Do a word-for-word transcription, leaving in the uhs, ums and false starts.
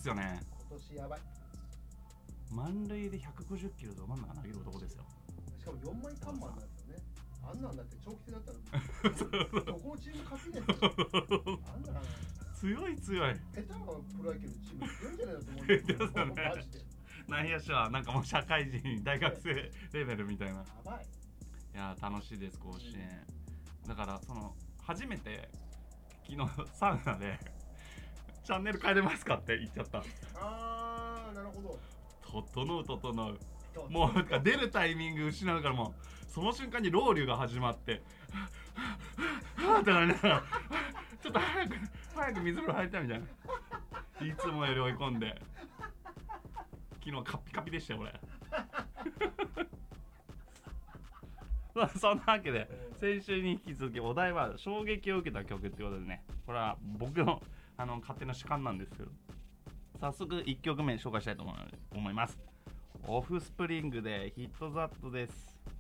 すよね。 今年やばい。 満塁でひゃくごじゅっキロど真ん中投げる男ですよ。 しかもよんまい看板なんですよね。あんなんだって長期戦だったらどこのチーム勝てねえんだよ。あんな強い強い。 下手なプロ野球のチーム強いんじゃないかと思うんですよ。マジで。 内野手はなんかもう社会人大学生レベルみたいな。やばい。 いや楽しいです甲子園。だからその初めて昨日サウナでチャンネル変えれますかって言っちゃった。 あーなるほど。 整う整う。もうなんか出るタイミング失うからもうその瞬間にロウリュが始まってはぁってなりながらちょっと早く早く水風呂入りたいみたいな。いつもより追い込んで昨日カッピカピでしたよ俺。まあそんなわけで先週に引き続きお題は衝撃を受けた曲ってことでね、これは僕のあの勝手な主観なんですけど、早速いっきょくめ紹介したいと思います。オフスプリングでヒットザットです。